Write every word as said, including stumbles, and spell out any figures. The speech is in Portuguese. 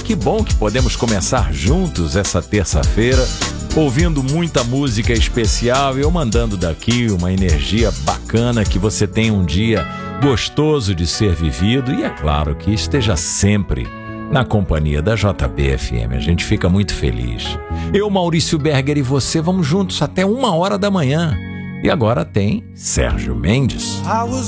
que bom que podemos começar juntos essa terça-feira, ouvindo muita música especial e eu mandando daqui uma energia bacana, que você tenha um dia gostoso de ser vivido e é claro que esteja sempre na companhia da J B F M. A gente fica muito feliz. Eu, Maurício Berger e você vamos juntos até uma hora da manhã. E agora tem Sérgio Mendes. I was